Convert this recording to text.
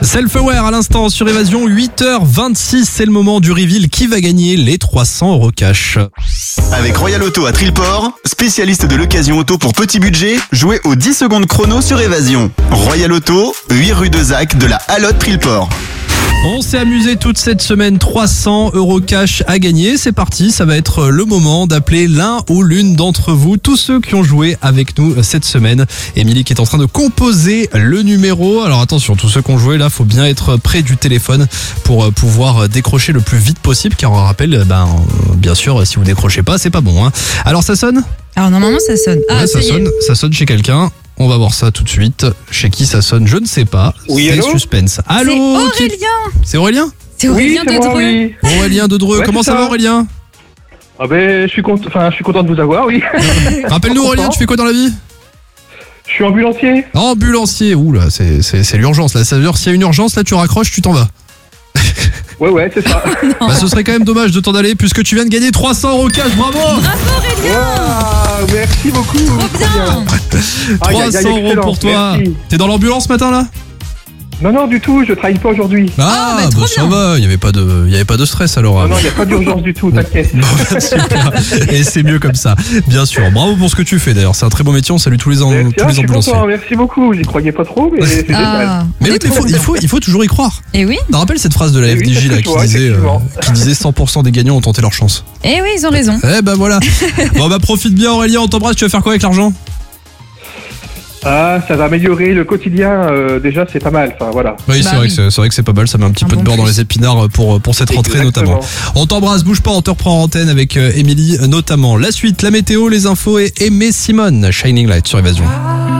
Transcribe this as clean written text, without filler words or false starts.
Self-aware à l'instant sur Évasion, 8h26, c'est le moment du reveal. Qui va gagner les 300 € cash? Avec Royal Auto à Trillport, spécialiste de l'occasion auto pour petit budget, jouez aux 10 secondes chrono sur Évasion. Royal Auto, 8 rue de Zac de la Hallotte Trillport. On s'est amusé toute cette semaine, 300 € cash à gagner. C'est parti, ça va être le moment d'appeler l'un ou l'une d'entre vous, tous ceux qui ont joué avec nous cette semaine. Émilie qui est en train de composer le numéro. Alors attention, tous ceux qui ont joué là, faut bien être près du téléphone pour pouvoir décrocher le plus vite possible. Car on rappelle, bien sûr, si vous décrochez pas, c'est pas bon. Alors ça sonne ? Alors normalement ça sonne. Ouais, ça sonne chez quelqu'un. On va voir ça tout de suite. Chez qui ça sonne, je ne sais pas. Oui, c'est allô suspense. Allô, C'est Aurélien. C'est Aurélien ? C'est Aurélien c'est de moi, Dreux. oui. Aurélien de Dreux, Ouais, comment c'est ça va ça. Aurélien ? Ah ben, je suis content de vous avoir, oui. Rappelle-nous Aurélien, tu fais quoi dans la vie ? Je suis ambulancier. Ambulancier, ouh là, c'est l'urgence là. Ça veut dire s'il y a une urgence là, tu raccroches, tu t'en vas. Ouais, c'est ça. Ce serait quand même dommage de t'en aller puisque tu viens de gagner 300 € cash, bravo. Bravo Aurélien. Waouh, merci beaucoup. Trop bien. 300 € excellent, pour toi. merci. T'es dans l'ambulance ce matin là ? Non, du tout, je travaille pas aujourd'hui. trop ça bien. va, il y avait pas de stress alors. Non, il n'y a pas d'urgence du tout, t'inquiète. Bon, super. Et c'est mieux comme ça, bien sûr. Bravo pour ce que tu fais d'ailleurs, c'est un très bon métier, on salue tous les Merci, je suis ambulanciers. content, merci beaucoup. J'y croyais pas trop, mais c'est génial. Ah, Mais oui, il faut toujours y croire. Et oui, Tu te rappelles cette phrase de la Eh oui, FDJ là c'est ce que je vois, effectivement. qui disait 100% des gagnants ont tenté leur chance. et oui, ils ont raison. Eh ben voilà. Bon profite bien Aurélien, on t'embrasse, tu vas faire quoi avec l'argent ? Ah, ça va améliorer le quotidien, déjà c'est pas mal, enfin voilà. Oui, Bah c'est vrai, oui. c'est vrai que c'est pas mal, ça met un petit Un peu de bon beurre dans plus. les épinards pour cette rentrée Exactement. notamment. On t'embrasse, bouge pas, on te reprend en antenne avec Émilie notamment. La suite, la météo, les infos et Aimé Simone, Shining Light sur Évasion.